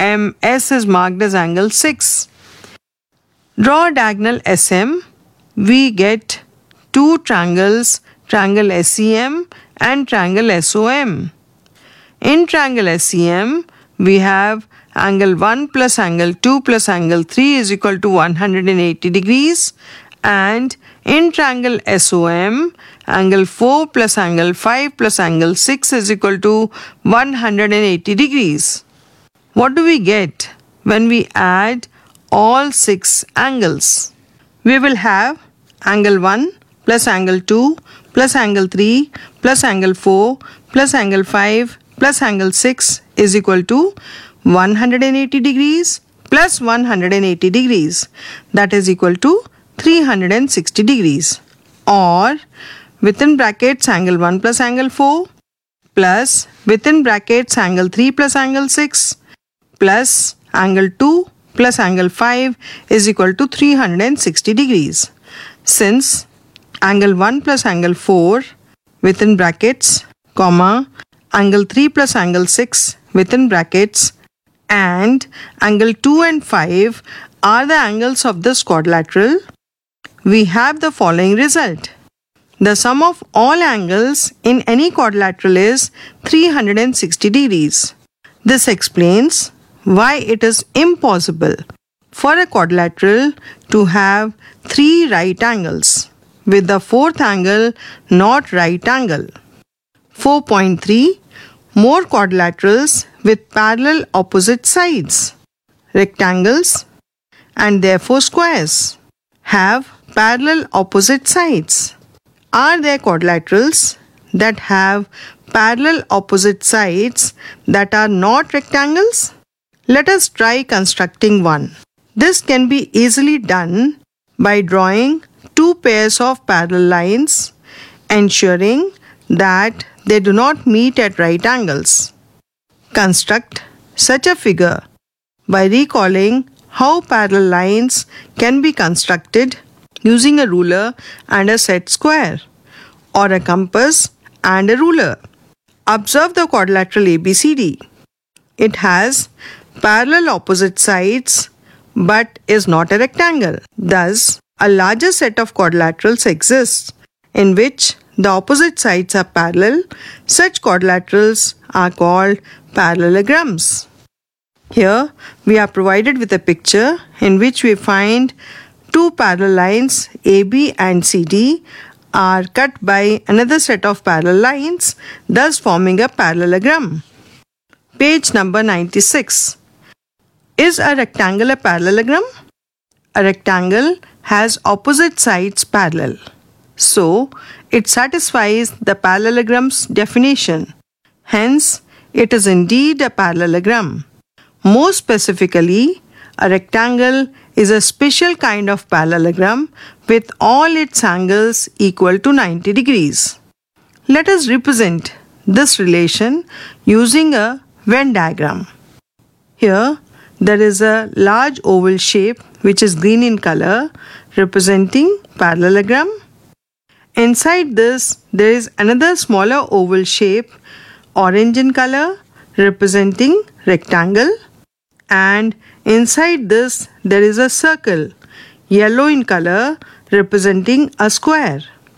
MS is marked as angle 6. Draw a diagonal SM. We get two triangles, triangle SEM and triangle SOM. In triangle SEM, we have angle 1 plus angle 2 plus angle 3 is equal to 180 degrees, and in triangle SOM, angle 4 plus angle 5 plus angle 6 is equal to 180 degrees. What do we get when we add all 6 angles? We will have angle 1 plus angle 2 plus angle 3 plus angle 4 plus angle 5 plus angle 6 is equal to 180 degrees plus 180 degrees, that is equal to 360 degrees, or within brackets angle 1 plus angle 4 plus within brackets angle 3 plus angle 6 plus angle 2 plus angle 5 is equal to 360 degrees. Since angle 1 plus angle 4 within brackets, comma, angle 3 plus angle 6 within brackets, and angle 2 and 5 are the angles of this quadrilateral, we have the following result. The sum of all angles in any quadrilateral is 360 degrees. This explains why it is impossible for a quadrilateral to have 3 right angles, with the 4th angle not right angle. 4.3. More quadrilaterals with parallel opposite sides, rectangles and therefore squares, have parallel opposite sides. Are there quadrilaterals that have parallel opposite sides that are not rectangles? Let us try constructing one. This can be easily done by drawing 2 pairs of parallel lines, ensuring that they do not meet at right angles. Construct such a figure by recalling how parallel lines can be constructed using a ruler and a set square, or a compass and a ruler. Observe the quadrilateral ABCD. It has parallel opposite sides but is not a rectangle. Thus, a larger set of quadrilaterals exists in which the opposite sides are parallel. Such quadrilaterals are called parallelograms. Here we are provided with a picture in which we find 2 parallel lines AB and CD are cut by another set of parallel lines, thus forming a parallelogram. Page number 96. Is a rectangle a parallelogram? A rectangle has opposite sides parallel, so it satisfies the parallelogram's definition. Hence, it is indeed a parallelogram. More specifically, a rectangle is a special kind of parallelogram with all its angles equal to 90 degrees. Let us represent this relation using a Venn diagram. Here, there is a large oval shape which is green in color, representing parallelogram. Inside this, there is another smaller oval shape, orange in color, representing rectangle, and inside this there is a circle, yellow in color, representing a square.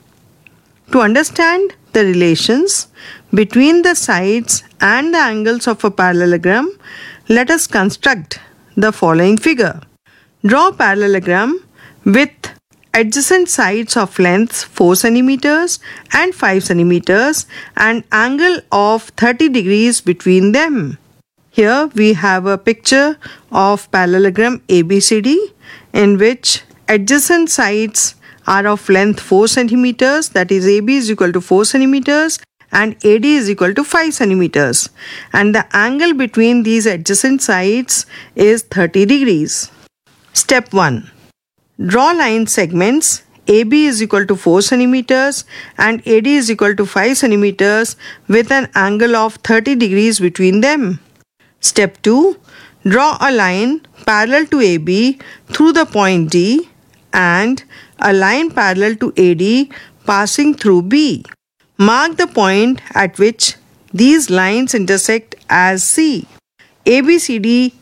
To understand the relations between the sides and the angles of a parallelogram, let us construct the following figure. Draw a parallelogram with adjacent sides of length 4 cm and 5 cm and angle of 30 degrees between them. Here we have a picture of parallelogram ABCD in which adjacent sides are of length 4 cm, that is AB is equal to 4 cm and AD is equal to 5 cm, and the angle between these adjacent sides is 30 degrees. Step 1. Draw line segments AB is equal to 4 cm and AD is equal to 5 cm with an angle of 30 degrees between them. Step 2. Draw a line parallel to AB through the point D and a line parallel to AD passing through B. Mark the point at which these lines intersect as C. ABCD